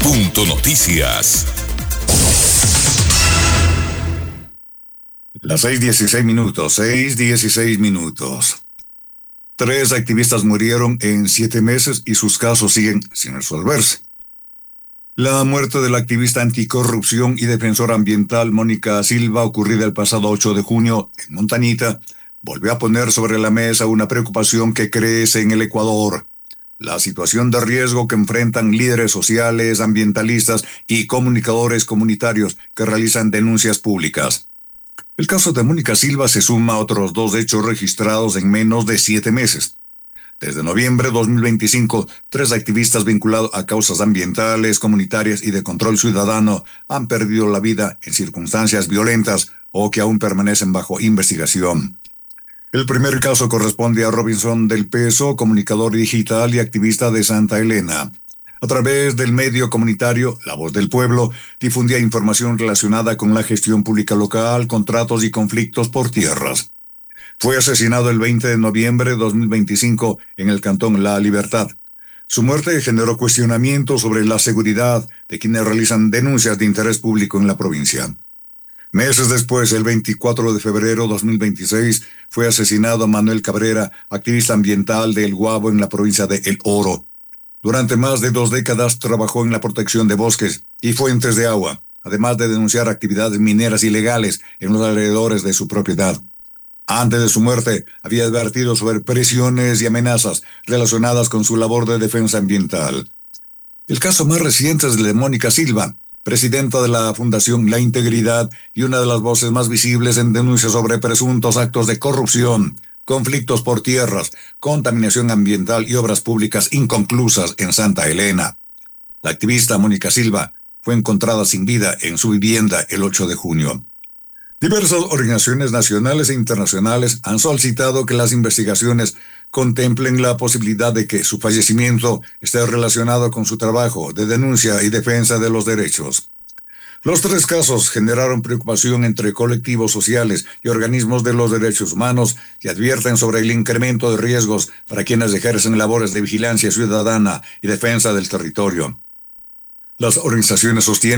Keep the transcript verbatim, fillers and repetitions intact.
Punto Noticias. Las seis dieciséis minutos, seis dieciséis minutos. Tres activistas murieron en siete meses y sus casos siguen sin resolverse. La muerte de la activista anticorrupción y defensora ambiental Mónica Silva, ocurrida el pasado ocho de junio en Montañita, volvió a poner sobre la mesa una preocupación que crece en el Ecuador: la situación de riesgo que enfrentan líderes sociales, ambientalistas y comunicadores comunitarios que realizan denuncias públicas. El caso de Mónica Silva se suma a otros dos hechos registrados en menos de siete meses. Desde noviembre de dos mil veinticinco, tres activistas vinculados a causas ambientales, comunitarias y de control ciudadano han perdido la vida en circunstancias violentas o que aún permanecen bajo investigación. El primer caso corresponde a Robinson del Peso, comunicador digital y activista de Santa Elena. A través del medio comunitario La Voz del Pueblo, difundía información relacionada con la gestión pública local, contratos y conflictos por tierras. Fue asesinado el veinte de noviembre de dos mil veinticinco en el cantón La Libertad. Su muerte generó cuestionamientos sobre la seguridad de quienes realizan denuncias de interés público en la provincia. Meses después, el veinticuatro de febrero de dos mil veintiséis, fue asesinado Manuel Cabrera, activista ambiental de El Guabo en la provincia de El Oro. Durante más de dos décadas trabajó en la protección de bosques y fuentes de agua, además de denunciar actividades mineras ilegales en los alrededores de su propiedad. Antes de su muerte, había advertido sobre presiones y amenazas relacionadas con su labor de defensa ambiental. El caso más reciente es el de Mónica Silva, presidenta de la Fundación La Integridad y una de las voces más visibles en denuncias sobre presuntos actos de corrupción, conflictos por tierras, contaminación ambiental y obras públicas inconclusas en Santa Elena. La activista Mónica Silva fue encontrada sin vida en su vivienda el ocho de junio. Diversas organizaciones nacionales e internacionales han solicitado que las investigaciones contemplen la posibilidad de que su fallecimiento esté relacionado con su trabajo de denuncia y defensa de los derechos. Los tres casos generaron preocupación entre colectivos sociales y organismos de los derechos humanos y advierten sobre el incremento de riesgos para quienes ejercen labores de vigilancia ciudadana y defensa del territorio. Las organizaciones sostienen